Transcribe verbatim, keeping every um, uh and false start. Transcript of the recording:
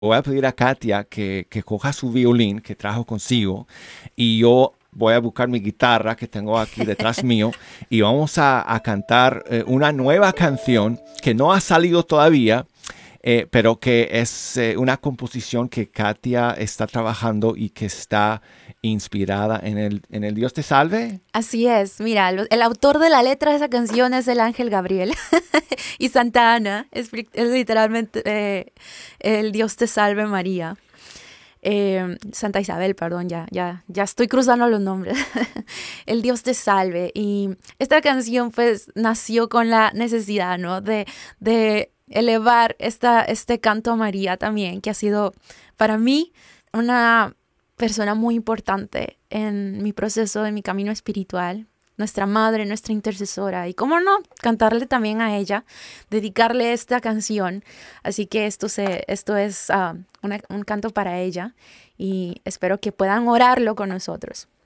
voy a pedir a Katia que, que coja su violín que trajo consigo y yo voy a buscar mi guitarra que tengo aquí detrás mío y vamos a, a cantar eh, una nueva canción que no ha salido todavía, eh, pero que es eh, una composición que Katia está trabajando y que está inspirada en el, en el Dios te salve. Así es, mira, lo- el autor de la letra de esa canción es el ángel Gabriel y Santa Ana es, pri- es literalmente eh, el Dios te salve María. Eh, Santa Isabel, perdón, ya, ya, ya estoy cruzando los nombres. El Dios te salve. Y esta canción pues nació con la necesidad, ¿no? De, de elevar esta, este canto a María también, que ha sido para mí una persona muy importante en mi proceso, en mi camino espiritual. Nuestra madre, nuestra intercesora. Y cómo no, cantarle también a ella, dedicarle esta canción. Así que esto, se, esto es uh, una, un canto para ella y espero que puedan orarlo con nosotros.